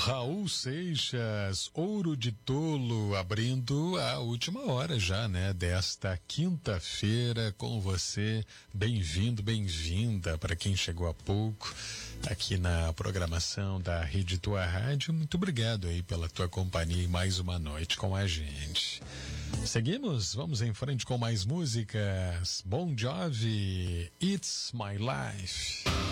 Raul Seixas, Ouro de Tolo, abrindo a última hora já, né? Desta quinta-feira com você. Bem-vindo, bem-vinda para quem chegou há pouco aqui na programação da Rede Tua Rádio. Muito obrigado aí pela tua companhia e mais uma noite com a gente. Seguimos, vamos em frente com mais músicas. Bon Jovi, It's My Life.